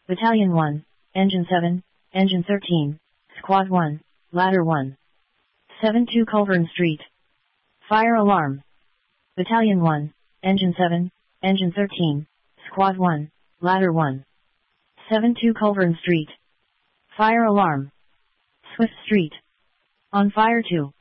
Battalion 1, Engine 7, Engine 13, Squad 1, Ladder 1. 72 Culverin Street. Fire alarm. Battalion 1, Engine 7, Engine 13, Squad 1, Ladder 1. 72 Culverin Street. Fire alarm. Swift Street. On fire 2.